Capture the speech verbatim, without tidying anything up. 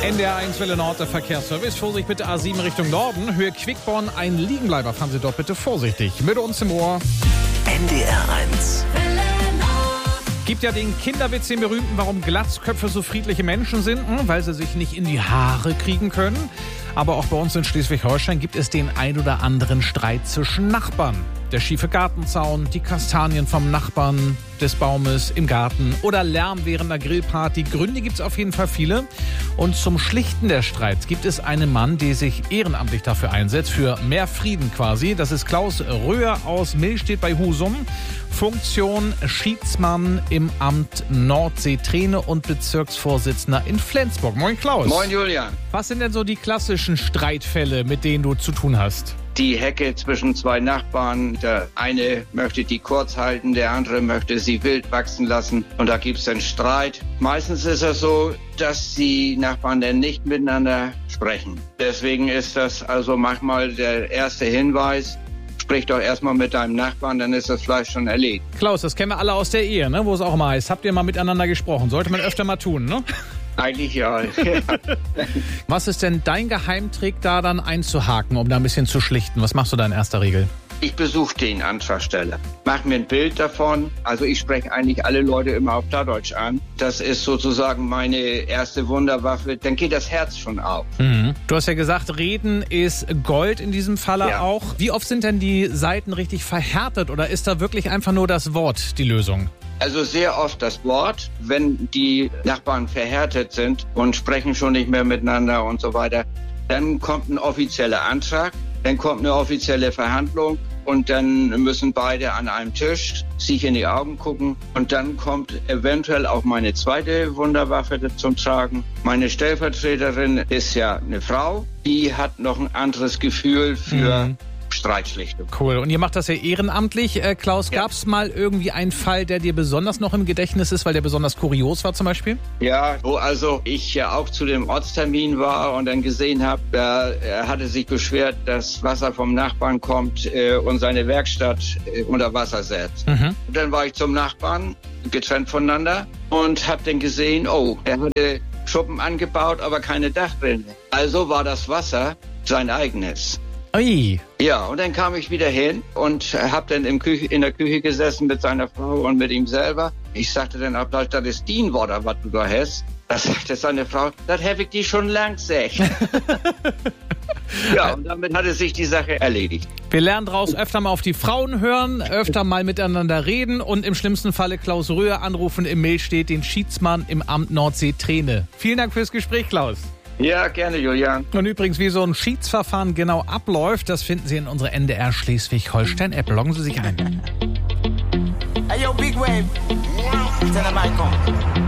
N D R eins Welle Nord, der Verkehrsservice. Vorsicht bitte A sieben Richtung Norden. Höhe Quickborn, ein Liegenbleiber. Fahren Sie dort bitte vorsichtig. Mit uns im Ohr. N D R eins. Gibt ja den Kinderwitz, den berühmten, warum Glatzköpfe so friedliche Menschen sind, weil sie sich nicht in die Haare kriegen können. Aber auch bei uns in Schleswig-Holstein gibt es den ein oder anderen Streit zwischen Nachbarn. Der schiefe Gartenzaun, die Kastanien vom Nachbarn des Baumes im Garten oder Lärm während einer Grillparty. Gründe gibt es auf jeden Fall viele. Und zum Schlichten der Streits gibt es einen Mann, der sich ehrenamtlich dafür einsetzt, für mehr Frieden quasi. Das ist Klaus Röhr aus Millstedt bei Husum. Funktion Schiedsmann im Amt Nordsee-Träne und Bezirksvorsitzender in Flensburg. Moin Klaus. Moin Julian. Was sind denn so die klassischen Streitfälle, mit denen du zu tun hast? Die Hecke zwischen zwei Nachbarn. Der eine möchte die kurz halten, der andere möchte sie wild wachsen lassen. Und da gibt es dann Streit. Meistens ist es so, dass die Nachbarn dann nicht miteinander sprechen. Deswegen ist das also manchmal der erste Hinweis. Sprich doch erstmal mit deinem Nachbarn, dann ist das Fleisch schon erledigt. Klaus, das kennen wir alle aus der Ehe, ne? Wo es auch immer heißt. Habt ihr mal miteinander gesprochen? Sollte man öfter mal tun, ne? Eigentlich ja. Was ist denn dein Geheimtrick, da dann einzuhaken, um da ein bisschen zu schlichten? Was machst du da in erster Regel? Ich besuche den Antragsteller, mache mir ein Bild davon. Also ich spreche eigentlich alle Leute immer auf Plattdeutsch an. Das ist sozusagen meine erste Wunderwaffe. Dann geht das Herz schon auf. Mhm. Du hast ja gesagt, Reden ist Gold in diesem Falle Ja. auch. Wie oft sind denn die Seiten richtig verhärtet oder ist da wirklich einfach nur das Wort die Lösung? Also sehr oft das Wort, wenn die Nachbarn verhärtet sind und sprechen schon nicht mehr miteinander und so weiter. Dann kommt ein offizieller Antrag, dann kommt eine offizielle Verhandlung und dann müssen beide an einem Tisch sich in die Augen gucken. Und dann kommt eventuell auch meine zweite Wunderwaffe zum Tragen. Meine Stellvertreterin ist ja eine Frau, die hat noch ein anderes Gefühl für Mhm. Streitschlichtung. Cool. Und ihr macht das ja ehrenamtlich. Äh, Klaus, Ja. gab es mal irgendwie einen Fall, der dir besonders noch im Gedächtnis ist, weil der besonders kurios war zum Beispiel? Ja, wo also ich ja auch zu dem Ortstermin war und dann gesehen habe, da er hatte sich beschwert, dass Wasser vom Nachbarn kommt äh, und seine Werkstatt äh, unter Wasser setzt. Mhm. Und dann war ich zum Nachbarn, getrennt voneinander, und habe dann gesehen, oh, er hatte Schuppen angebaut, aber keine Dachrinne. Also war das Wasser sein eigenes. Ui. Ja, und dann kam ich wieder hin und habe dann im Küche, in der Küche gesessen mit seiner Frau und mit ihm selber. Ich sagte dann, das ist dein Wort, was du da hast. Da sagte seine Frau, das habe ich dir schon lang gesagt. Ja, und damit hatte sich die Sache erledigt. Wir lernen daraus öfter mal auf die Frauen hören, öfter mal miteinander reden und im schlimmsten Falle Klaus Röhr anrufen. Im Mail steht den Schiedsmann im Amt Nordsee-Träne. Vielen Dank fürs Gespräch, Klaus. Ja, gerne, Julian. Und übrigens, wie so ein Schiedsverfahren genau abläuft, das finden Sie in unserer N D R Schleswig-Holstein-App. Loggen Sie sich ein. Hey, yo, Big Wave. Tell them I come.